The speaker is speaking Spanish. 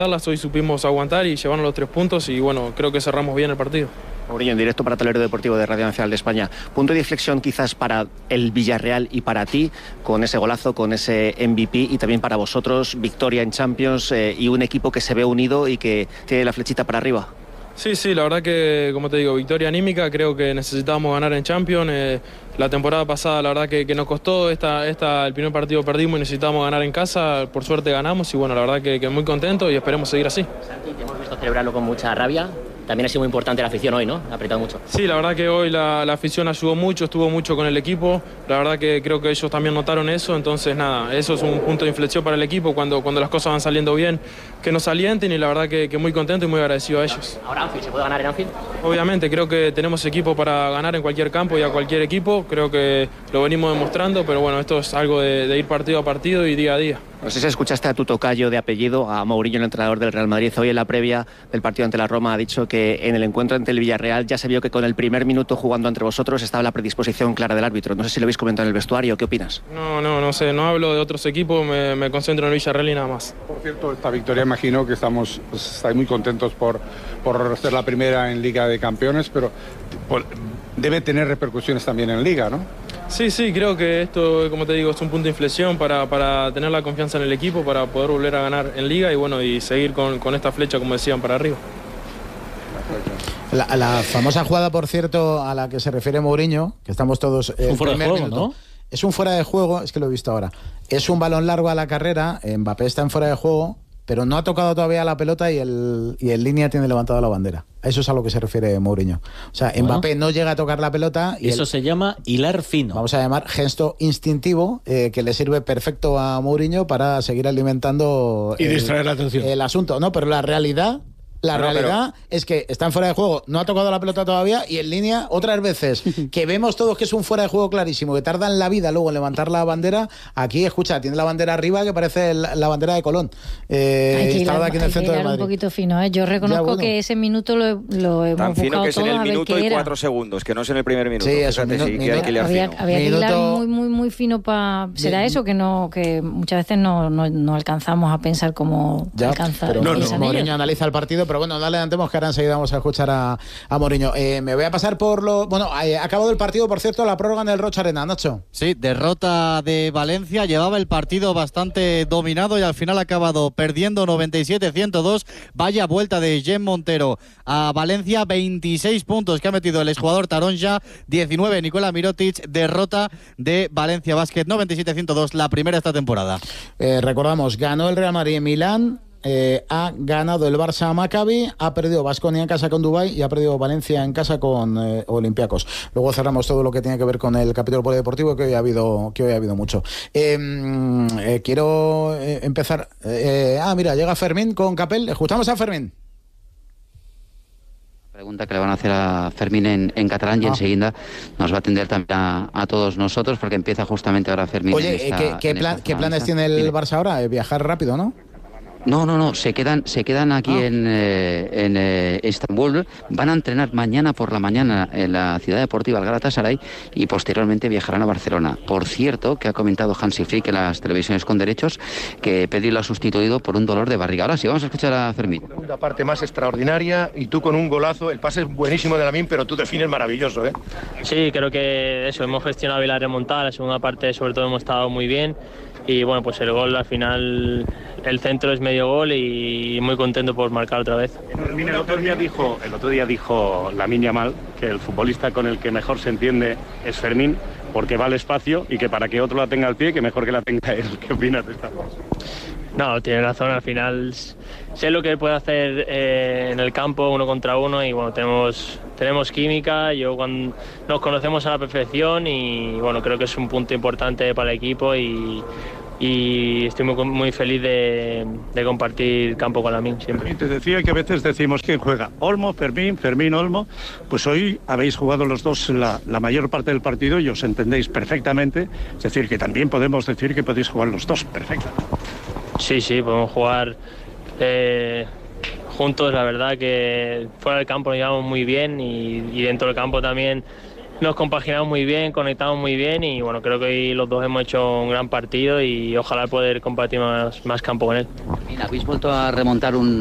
Hoy supimos aguantar y llevarnos los 3 puntos y bueno, creo que cerramos bien el partido. Mourinho, en directo para Tablero Deportivo de Radio Nacional de España. Punto de inflexión quizás para el Villarreal y para ti, con ese golazo, con ese MVP, y también para vosotros, victoria en Champions y un equipo que se ve unido y que tiene la flechita para arriba. Sí, la verdad que, como te digo, victoria anímica. Creo que necesitábamos ganar en Champions. La temporada pasada, la verdad que nos costó. El primer partido perdimos y necesitábamos ganar en casa. Por suerte ganamos y bueno, la verdad que muy contento y esperemos seguir así. Santi, te hemos visto celebrarlo con mucha rabia. También ha sido muy importante la afición hoy, ¿no? Ha apretado mucho. Sí, la verdad que hoy la afición ayudó mucho, estuvo mucho con el equipo. La verdad que creo que ellos también notaron eso. Entonces, nada, eso es un punto de inflexión para el equipo cuando las cosas van saliendo bien, que nos alienten y la verdad que muy contento y muy agradecido a ellos. Ahora Anfield, ¿se puede ganar en Anfield? Obviamente, creo que tenemos equipo para ganar en cualquier campo y a cualquier equipo. Creo que lo venimos demostrando, pero bueno, esto es algo de ir partido a partido y día a día. No sé si escuchaste a tu tocayo de apellido, a Mourinho, el entrenador del Real Madrid. Hoy en la previa del partido ante la Roma ha dicho que en el encuentro ante el Villarreal ya se vio que con el primer minuto jugando entre vosotros estaba la predisposición clara del árbitro. No sé si lo habéis comentado en el vestuario. ¿Qué opinas? No sé, no hablo de otros equipos, me concentro en el Villarreal y nada más. Por cierto, esta victoria imagino que estáis muy contentos por ser la primera en Liga de Campeones, pero debe tener repercusiones también en Liga, ¿no? Sí, creo que esto, como te digo, es un punto de inflexión para tener la confianza en el equipo, para poder volver a ganar en Liga y bueno, y seguir con esta flecha, como decían, para arriba. La famosa jugada, por cierto, a la que se refiere Mourinho, que estamos todos... un fuera de juego, ¿no? Es un fuera de juego, es que lo he visto ahora. Es un balón largo a la carrera, Mbappé está en fuera de juego, pero no ha tocado todavía la pelota y el línea tiene levantada la bandera. A eso es a lo que se refiere Mourinho. O sea, Mbappé no llega a tocar la pelota. Y eso se llama hilar fino. Vamos a llamar gesto instintivo, que le sirve perfecto a Mourinho para seguir alimentando y distraer la atención. El asunto, ¿no? Pero la realidad es que está en fuera de juego, no ha tocado la pelota todavía y en línea otras veces que vemos todos que es un fuera de juego clarísimo, que tardan la vida luego en levantar la bandera. Aquí, escucha, tiene la bandera arriba que parece la bandera de Colón. Estaba aquí en el centro de Madrid. Un poquito fino, ¿eh? Yo reconozco que ese minuto lo hemos tan fino buscado que es en todo, el a ver minuto qué y era. 4 segundos, que no es en el primer minuto. Sí, eso, había que hilar muy fino para... ¿Será eso? Que muchas veces no alcanzamos a pensar cómo alcanzar. Mourinho analiza el partido, pero bueno, no adelantemos que ahora enseguida vamos a escuchar a Mourinho. Me voy a pasar por lo... Bueno, ha acabado el partido, por cierto, la prórroga en el Rocha Arena, Nacho. Sí, derrota de Valencia, llevaba el partido bastante dominado y al final ha acabado perdiendo 97-102. Vaya vuelta de Jen Montero a Valencia, 26 puntos que ha metido el exjugador Taronja, 19 Nikola Mirotic, derrota de Valencia Basket, 97-102, la primera esta temporada. Recordamos, ganó el Real Madrid en Milán, ha ganado el Barça a Maccabi, ha perdido Baskonia en casa con Dubái y ha perdido Valencia en casa con Olympiacos. Luego cerramos todo lo que tiene que ver con el capítulo polideportivo, que hoy ha habido mucho. Quiero empezar. Mira, llega Fermín con Capel. Escuchamos a Fermín. Pregunta que le van a hacer a Fermín en catalán y enseguida nos va a atender también a todos nosotros, porque empieza justamente ahora Fermín. Oye, ¿qué planes tiene el Barça ahora? Viajar rápido, ¿no? No, se quedan aquí en Estambul. Van a entrenar mañana por la mañana en la ciudad deportiva el Galatasaray y posteriormente viajarán a Barcelona. Por cierto, que ha comentado Hansi Flick en las televisiones con derechos que Pedri lo ha sustituido por un dolor de barriga. Ahora sí, vamos a escuchar a Fermín. Segunda parte más extraordinaria y tú con un golazo. El pase es buenísimo de Lamine, pero tú defines maravilloso, ¿eh? Sí, creo que hemos gestionado bien la remontada. La segunda parte sobre todo hemos estado muy bien. Y bueno, pues el gol al final, el centro es medio gol y muy contento por marcar otra vez. El otro día dijo Lamine Yamal que el futbolista con el que mejor se entiende es Fermín, porque va al espacio y que para que otro la tenga al pie, que mejor que la tenga él. ¿Qué opinas de esta cosa? No, tiene razón, al final sé lo que puede hacer en el campo uno contra uno y bueno, tenemos química, nos conocemos a la perfección y bueno, creo que es un punto importante para el equipo y estoy muy feliz de compartir campo con Lamine siempre. Y te decía que a veces decimos quién juega, Olmo, Fermín, Olmo, pues hoy habéis jugado los dos la mayor parte del partido y os entendéis perfectamente, es decir, que también podemos decir que podéis jugar los dos perfectamente. Sí, podemos jugar juntos, la verdad que fuera del campo nos llevamos muy bien y dentro del campo también nos compaginamos muy bien, conectamos muy bien y bueno, creo que hoy los dos hemos hecho un gran partido y ojalá poder compartir más campo con él. Mira, habéis vuelto a remontar un